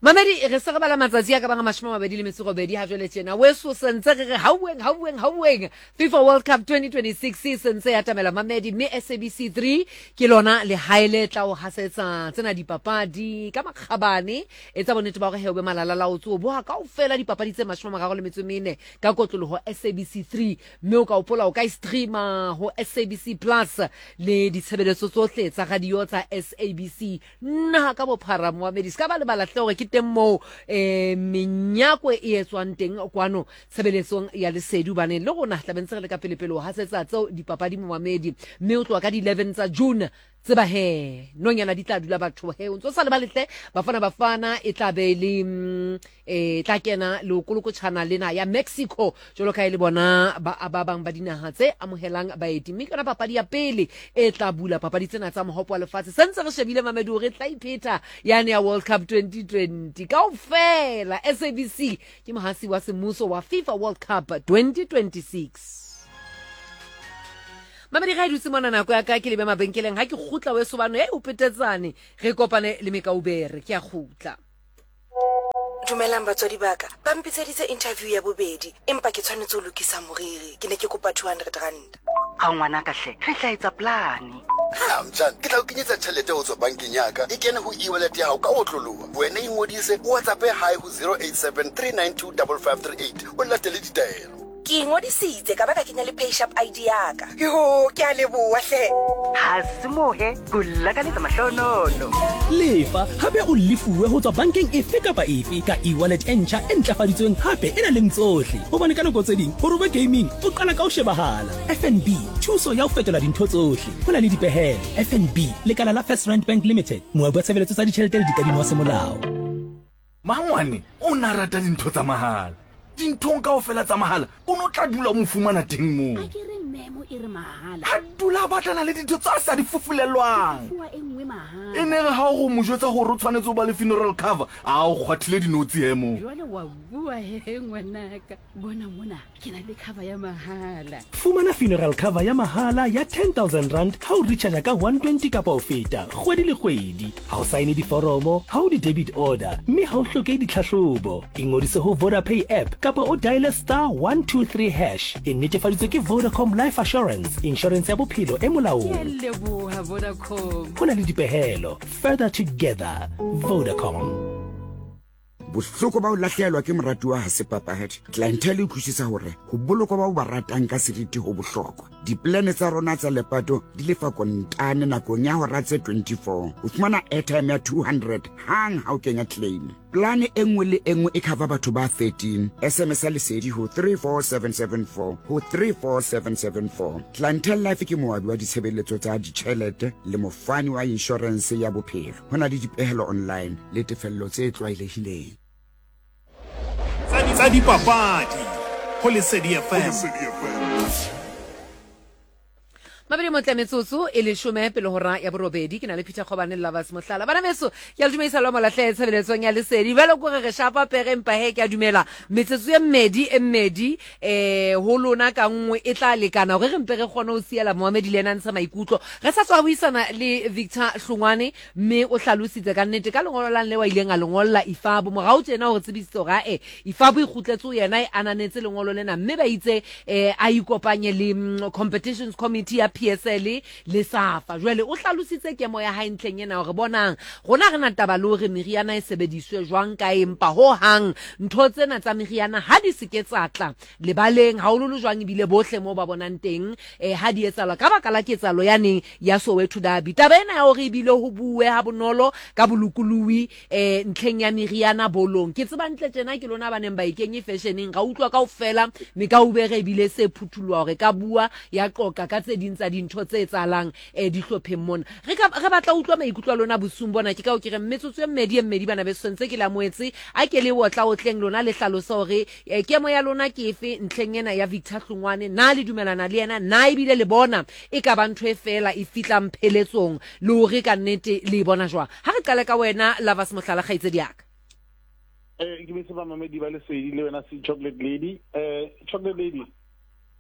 Mamedi re se re bala matsatsi a ka banga 20 ha jwale tjena weso sentse re hauweng FIFA World Cup 2026 sentse ya tamela Mamedi mme SABC 3 ke lona le haile tla o hasetsa tsena dipapadi ka makgabane etsa bonnete ba hore hebe malala la utso bo ha kaofela dipapadi tse 34 ka kotloloho SABC 3 mme o ka opola o ka streama ho SABC Plus le ditshebeletso tsohle tsa radio tsa SABC nna ka bophara Mamedi ska ba le bala hle ke temo menyakwe e etswang teng kwano tshebeletsong ya lesedu bane le rona tla bentse re le ka pelepele o hasetsa tseo dipapadi Mamedi mme o tloa ka di 11 tsa June tseba he nonyana di tla dula batho he o ntse sa le baletle bafana e tla be le tla kena le koloko channel lena ya Mexico jolo ka ile bona ba bang ba dinaha tse amohelang baeti mme kana papadi ya pele e tla bula papadi tsena tsa mohopo wa lefatshe sentse re shebile Mamedi re tla ipheta yane ya World Cup 2020 kaofela SABC ke mohasi wa semuso wa FIFA World Cup 2026 Mamedi ga dutse mona nako ya ka ke lebe mabenkeleng ha ke khutla weso bano o petetsane re kopane le Mekaubere ke a khutla Dumelang batswadi baka ba mpitseditse interview ya bobedi empa ke tshwanetse ho lokisa moriri ke ne ke kopa 200 rand ga ngwana ka hle re tla etsa plane Mtshana ke tla o kenyetsa tšhelete ho tswa bankeng ya ka e kene ho e-wallet ya hao ka ho tloloha wena ingodise WhatsApp hi ho 0873925538 o latele ditaelo ke ingodisitse ka baka kenya le payshap ID ya ka yo ke a leboha hle ha se mohe kulla ka letsa mahlonono lefa hape o lefuwe ho tswa bankeng efe kapa efe ka e-wallet entjha e ntlafaditsweng hape e na leng tsohle hobane ka nako tse ding ho roba gaming o qala ka ho shebahala FNB thuso ya ho fetola dintho tsohle ho na le dipehelo FNB lekala la First Rand Bank Limited moabi wa tshebeletso tsa ditjhelete le dikadimo tsa molao Mangwane o na rata dintho tsa mahala dinthong kaofela tsa mahala o no tla dula mo fumana teng mo a ke re memo e re mahala a dula batlana le dintho tsa sa di fufulelwang wa engwe mahala ene re ha go mo jwetsa gore o tshwanetse o ba le funeral cover a o kgwathile dinotsi hemo jwale wa bua he ngwanaka bona mona ke na le cover ya mahala fumana funeral cover ya mahala ya 10,000 rand ha o recharge ka 120 kapa o feta kgwedi le kgwedi ha o sign diforomo ha o di debit order mme ha o hloke ditlhahlobo ingodise ho VodaPay app kapa o dial *123# e netefaditswe ke Vodacom Life Assurance insurance ya bophelo e molaong leboha Vodacom ho na le dipehelo further together Vodacom bohloko ba o lahlehelwa ke moratuwa ha se papahadi clientele e utlwisisa hore ho bolokwa ba o ba ratang ka seriti ho bohlokwa diplane tsa rona tsa lepato di lefa kontane nakong ya hora tse 24 o fumana airtime ya 200 hang ha o kenya claim plane engwe le engwe e cover batho ba 13 SMS ya lesedi ho 34774 ho 34774 clientele life ke moabi wa ditshebeletso tsa ditjhelete le mofani wa insurance ya bophelo ho na le dipehelo online le tefello tse tlwaelehileng tsa dipapadi ho Lesedi FM Mamedi motlametsotso e le shome pele hora ya borobedi ke na le Peter Khobane le Lovers Mohlala bana meso ya dumedisa lo molahle tshebeletsong ya Lesedi bale go re shapa pere mpa he ke a dumela metsetso ya mmedi ho lona ka nngwe e tla lekana hore re mpe re kgone ho siela Mohammed le ena ntsha maikutlo re sa tswa buisana le Victor Hlongwane mme o hlalositse ka nnete ka lengolo la le wa ileng a lengolla ifabo morao tjena hore tsebisitse ga ifabo e khutletse yena e ananetse lengolo lena mme ba itse a ikopanye le competitions committee ya PSL le SAFA jwale o hlalositse kemo ya ha ntleng yena hore bonang rona re na taba le hore meriana e sebediswe jwang ka empa ho hang ntho tsena tsa meriana ha di seketsa tla le baleng ha o lo jwang bile bohle mo ba bonang teng ha di etsala ka baka la ketsalo yane ya Soweto Derby taba ena ya hore bile ho bue ha bonolo ka bolukului ntleng ya meriana bolong ke tseba ntle tjena ke lona ba neng ba ikenye fashioning ga utlwa kaofela Mekaubere bile se phuthulwa hore ka bua ya qoqa ka tse dintsa dintho tse tsalang dihlopheng mona re batla utlwa maikutlo lona bosung bona ke ka o ke re mmetsotso ya mmedi bana be sentse ke la moetse a ke le botla o tleng lona le hlalosa hore kemo ya lona ke efe ntleng ena ya Victor Hlongwane na le dumelana le yena na ibile le bona e ka ba ntho e fela e fitla mpheletsong le hore ka nnete le bona jwa ha re qale ka wena Lovers Mohlala khaitse diaka ke be se ba Mamedi ba Lesedi le wena si Chocolate Lady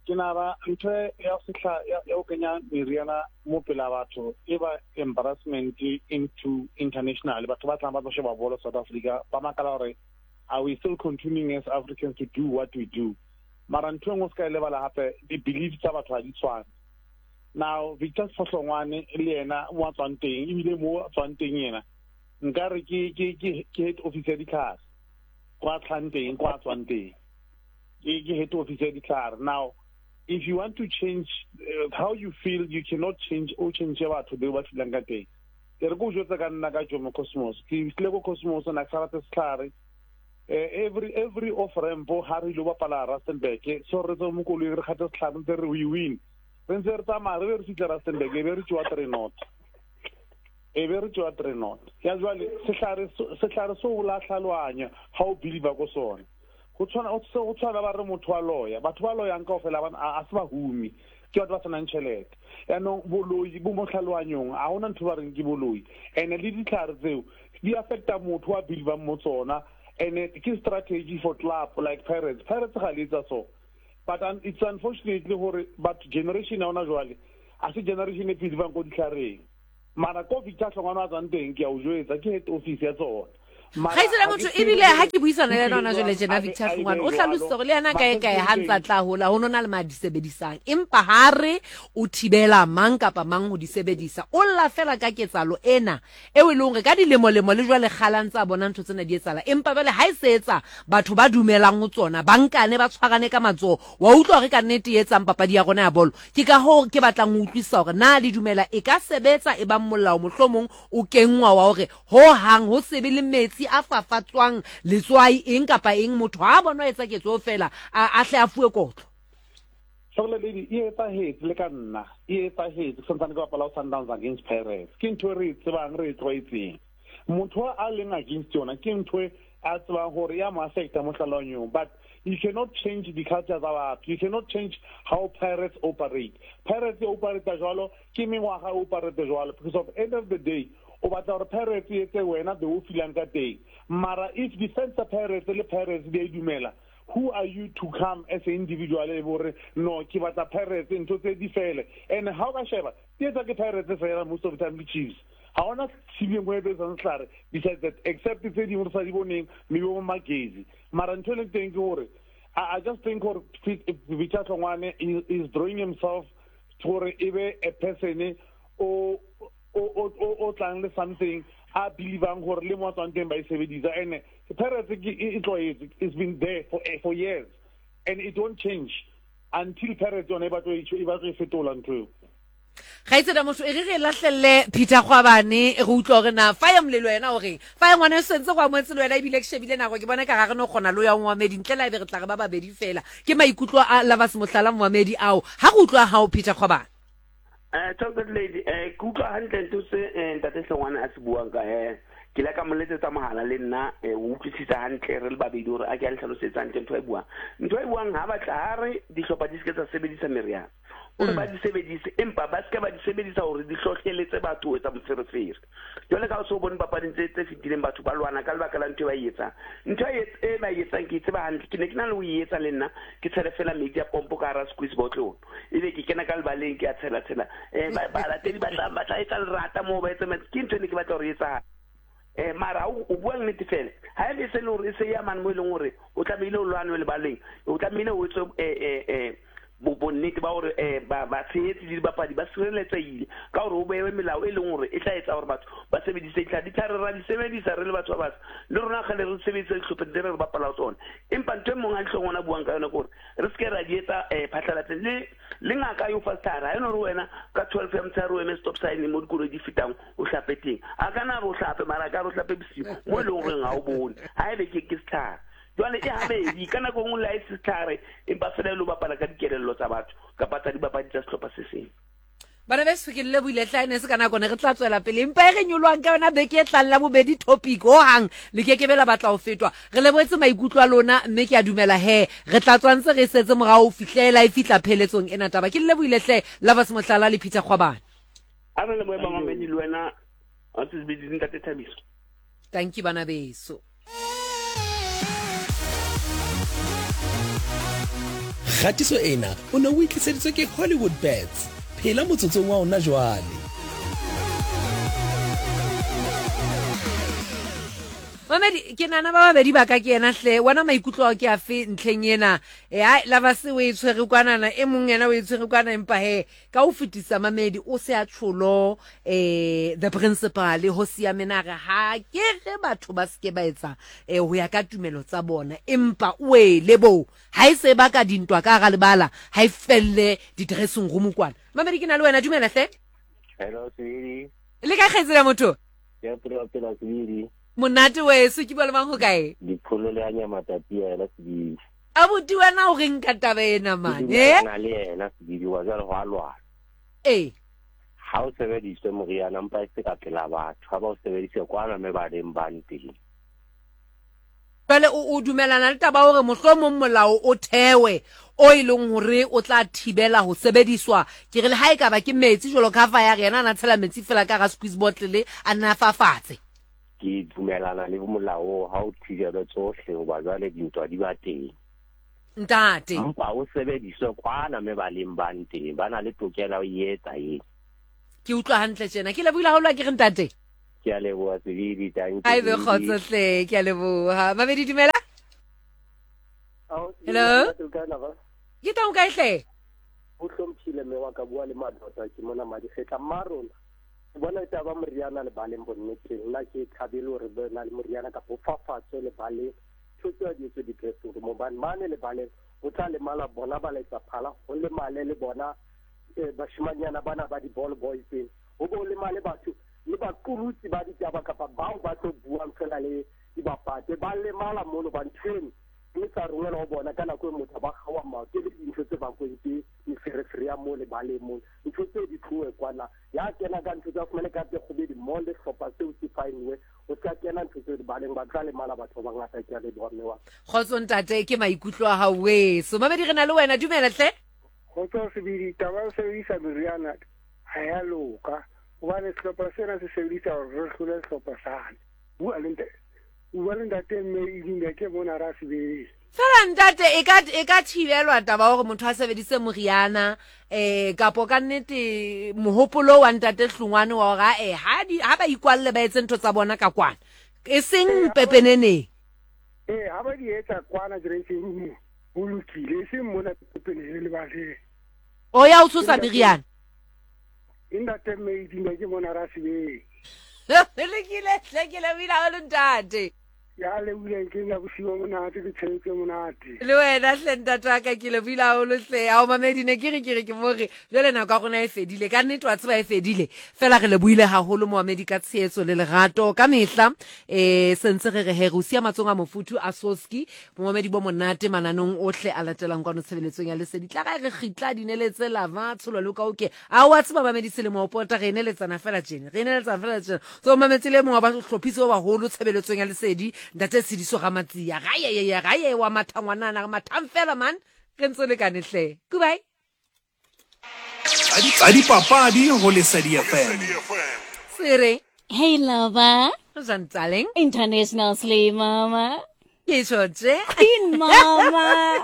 ke nara ntho ya sehla ya o kenya meriana mo pela batho e ba embarrassment into international batho ba tlang ba tlo sheba bolo South Africa ba makala hore are we still continuing as Africans to do what we do mara ntho ngo ska lebala hape the beliefs tsa batho ha di tshwane now Victor Fohlongwane le yena wa tswanteng ebile mo tswanteng yena nka re ke head officer di class kwa tlanteng kwa tswanteng ke head officer di class now if you want to change how you feel you cannot change batho be ba feeling ka teng ke re go jotsa ka nna ka Jomo Cosmos ke ile go Cosmos na tsara tsetlare every off rampo ha re lo bapala Rustenburg so re tso mo koloi re kgatse tlhano tse re we win re ntse re tsamaya re fitla Rustenburg e be re tswa 3 not ya jwale sehlare so o la hlalwanya ha o believe go sona go tshwana ba re motho wa loya batho ba loya nka ofela a se ba humi ke batho ba sanang tšhelete ya no boloi bo mo hlalwanyong a hona ntho ba reng ke boloi ene le ditlhare tseo di affecta motho wa believe mo tsona ene ke strategy for club like Pirates ga letsa so but it's unfortunately hore but generation ya ona jwale a se generation e believe go ditlhareng mara ko Victor Hlongwane a tsanteng ke a o jwetsa ke head office ya tsona ga itsela motho ebile ha ke buisana le yena jole jena Victor Hlongwane o hlalosetsa go le yana kae ha ntsa tla hola ho nona le ma di sebedisang empa hare o thibela mang kapa mang ho di sebedisa o lla fela ka ketsalo ena e o le hore ka dilemo le jwale kgalantsa bona ntho tsena di etsala empa bele ha isetsa batho ba dumelang ho tsona bankane ba tshwarane ka matso wa utlwa re ka nnete etsang papadi ya rona ya bolo ke ka ho ke batlang ho utlwisa hore na le dumela e ka sebetsa e ba molao mohlomong o kengwa wa hore ho hang ho sebe le metsi a fafatswang letswai eng kapa eng motho ha bona etsa ketso fela a hle a fuwe kotlo Shogla lady e etsa hate le ka nna e etsa hate something go bapala Sundowns against Pirates ke ntho re tsebang re tloitseng motho a leng against yona ke ntho a tsebang hore ya mo affecta mo hlalonyong but you cannot change the culture of our you cannot change how Pirates operate jwalo ke mengwaga operate jwalo because of end of the day o batla gore Pirates e tse wena be o filang ka teng mara if defense Pirates le Pirates di dumela who are you to come as an individual bore no ke batla Pirates ntho tse di fele and how ka sheba tsetsa ke Pirates fela most of the time the Chiefs ha ona tsibeng mo ebe sa ntlare besides that except tse di mo sa di boneng me bo magezi mara ntho le teng ke hore I just think or Victor Hlongwane is drawing himself for ebe a person o tlang le something I believe ang gore le mo tsanteng ba sebedisa and Pirates it's been there for years and it won't change until Pirates on eba to fetola ntho ga itsela motho e re lahlelle Peter Khwabane re utlwa gore na fa ya mlelo yena hore fa ya ngwana sentse kwa motse le wena e bile ke shebile nako ke bona ka ga rena gona lo ya Mohammed ntlela e be re tla re ba babedi fela ke maikutlo a Lovers Mohlala Mohammed ao ha go utlwa ha o Peter Khwabane talk that lady kutlwa hantle ntse se ntate Hlongwane a se buang ka ke la ka moletsetsa mohala le nna o utlwisisa hantle re le babedi hore a ke a hlalosetsa ntho e buang ha batla hare di hlopa di se tsa sebedisa meriana o ba di sebedise empa ba se ka ba di sebedisa hore di hlohleletse batho etsa moferefere jole ka so bone papading tse fitileng batho ba lwana ka lebaka la ntho ba etsa ntho e ba etsa ke tseba hantle ke ne ke na le o etsa le nna ke tshele fela metsi a pompo ka ra squeeze bottle ebe ke kena ka lebaleng ke a tshela ba la tedi ba tla etsa lerata mo ba etsa ke ntho ne ke batla hore etsa mara o bua nnete fela ha e se le hore se ya man mo ile ngore o tlamehile o lwane le baleng o tlamehile o etse bonnete ba hore ba tshehetsi di bapadi ba sireletsehile ka hore o bewe melao e leng hore e tla etsa hore batho ba sebedise tla di tla re di sebedisa re le batho ba batho le rona ga le re sebedisa dihlopha di re bapala tsona empa ntwe mong a Hlongwana buang ka yona gore re se ke ra di etsa phatlalatseng le ngaka yo fastara ha eno re wena ka 12 ya mtsaro eme stop sign mo dikolo di fitang o hlapeteng a kana bo hlape mara ka ro hlape bisigo mo le hore nga o bone ha ebe ke star jwale e habedi kana go ngula ise tlhare empa fela lo bapala ka dikelello tsa batho ka patsa di bapadi tsa sehlopha se seng bana be se ke le buile tlhaene se kana gone re tla tswela pele empa e re nyolwang ka yona beke e tlang la bobedi topic o hang le ke bela batla o fetwa re lebetse maikutlo a lona mme ke a dumela he re tla tswantse re setse morao fitlela e fitla pheletsong ena taba ke le buile hle Lovers Mohlala le Peter Khwabane a re le mo ba mamedi le wena a tsebedi ntate Thabiso thank you bana beso Khatiso ena o ne o itliseditswe ke Hollywood Bets. Phela motsotsong wa ona jwale. Mamedi ke nana ba babedi ba ka ke ena hle wana maikutlo ke a fe ntlheng ena la ba se we tshwere kwanana e mong yena we tshwere kwana empa he ka o fetisa Mamedi o se a tsholo the principal ho sia menare ha ke re batho ba ske ba etsa ho ya ka tumelo tsa bona empa we lebo ha ise ba ka dintwa ka ga lebala ha ifelle di dressing room kwana Mamedi ke na le wena dumela hle hello sweetie le ka khetsela motho ya pela sweetie monate we se ke bole mang ho kae dipholo le anya matati ya la sibidi abuti wena o reng ka taba ena man na le yena sibidi wa jalo ho alwa ha o sebediswe moriana mpa se ka pela batho ha ba o sebedise kwana me ba deng banti bale o dumelana le taba hore mohlomong molao o thewe o ileng hore o tla thibela ho sebediswa ke re le ha e ka ba ke metsi jolo ka fa ya rena na tshela metsi fela ka ga squeeze bottle a na fafatse ke dumelana le molao ha o thibela tsohle ho ba jwale dintwa di ba teng ntate ba o sebediswe kwana me ba leng bante ba na le tokela o yetsa ke utlwa hantle tjena ke lebohile haholo ke re ntate ke a leboha sebidi thank you ai be khotsohle ke a leboha Mamedi dumela hello ke tau ka hle o hlomphile me wa ka bua le madota ke mona madi fetla marona bona tsa ba moriana le baleng bonnete nna ke thabelo re bona le moriana ka bofafatso le baleng tsotso di tse di preso mo ban mane le baleng o tla le mala bona ba le tsaphala ho le male le bona bashimanyana bana ba di ball boys o bo le male batho le ba kurutsi ba di taba ka ba ba tlo bua fela le di bapate ba le mala mono ba ntsheni le sa rongela ho bona kana ko motho ba gawa ma ke le dintho tse ba kwentse di ferefere ya mo le bale mo ntho tse di tloe kwana ya kena ka ntho tsa fumane ka tse go be di monde sopa se o tifainwe o tla kena ntho tse di baleng ba tla le mala batho ba ngata ke le bona wa khotso ntate ke maikutlo a hawe so Mamedi re na le wena dumela hle khotso se bi taba se isa meriana ha ya loka wa le sopa se na se sebedisa re hlole sopa sana o ntate me idinga ke bona ra sebe fela ntate e ka thibelwa taba hore motho a sebedise moriana kapo ka nnete mohopolo wa ntate Hlungwane wa hore ha ba ikwalle ba etse ntho tsa bona ka kwana e seng pepenene ha ba di etsa kwana dressing room o lokile se mona pepenene le ba le o ya o tsosa meriana ntate me idinga ke bona ra sebe lekile wila o ntate ya le wile ke la busiwa monate ke tshetse monate le wena hle ntataka ke le bila o le hle a o Mamedi ne ke ke more jole na ka gona e fedile ka nnete wa tseba e fedile fela re le buile haholo Mamedi ka tsheetso le lerato ka mehla sentse re re herusia matsonga mofutu a soski Mamedi bo monate mananong ohle a latelang kwano tshebeletsong ya lesedi tla ga re khitla dineletse lava tsholo le ka oke a wa tseba Mamedi se le mo pota re ineletsana fela tjena so Mamedi le mo ba hlophiso ba holo tshebeletsong ya lesedi ntate Sediso Ramatsia gaye wa mathangwanana mathang fela man re ntse le kane hle goodbye tsa dipapadi ho Lesedi FM sere hey lover darling international slay mama ke tshotse queen mama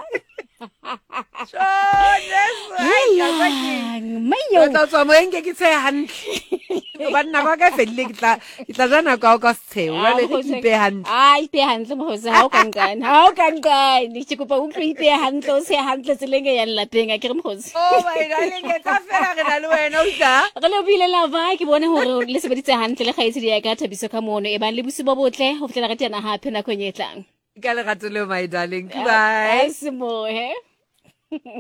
mayo tsa moenge ke tse hantle ba nna ba ka fedile ke tla jana ka ka setheo ba le ke ipe hantle ai ipe hantle mo se ha o kankana ke kopa o ipe hantle o se hantle tseleng ya lapeng a ke re motse oh my darling ke ka fela re na le wena o tla re le bile lava ke bone hore le sebeditse hantle le kgaitsedi ya ka Thabiso ka mono e bang le busi bo botle ho fetela re tena hape na kgonyetlang ka le gato le my darling goodbye asimo he